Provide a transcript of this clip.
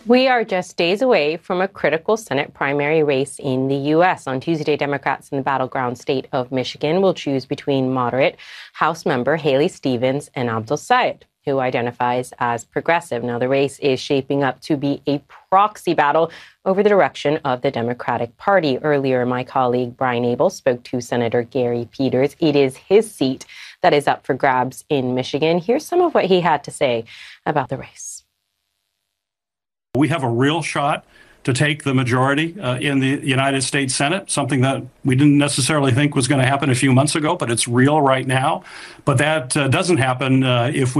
We are just days away from a critical Senate primary race in the U.S. On Tuesday, Democrats in the battleground state of Michigan will choose between moderate House member Haley Stevens and Abdul Sayed, who identifies as progressive. Now, the race is shaping up to be a proxy battle over the direction of the Democratic Party. Earlier, my colleague Brian Abel spoke to Senator Gary Peters. It is his seat that is up for grabs in Michigan. Here's some of what he had to say about the race. We have a real shot to take the majority in the United States Senate, something that we didn't necessarily think was going to happen a few months ago, but it's real right now. But that doesn't happen if we